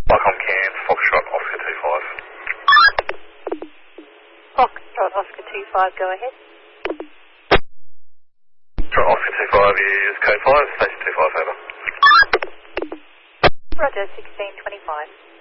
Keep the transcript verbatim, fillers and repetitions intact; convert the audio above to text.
Lycom Cairns, Foxtrot, Oscar two five. Foxtrot, Oscar two five, go ahead. Foxtrot, Oscar two five is code five, station two five, over. Roger, sixteen twenty-five.